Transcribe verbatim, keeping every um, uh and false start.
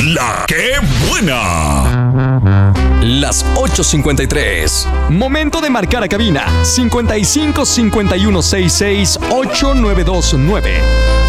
La que buena. Las ocho cincuenta y tres. Momento de marcar a cabina. cincuenta y cinco cincuenta y uno sesenta y seis ocho nueve dos nueve.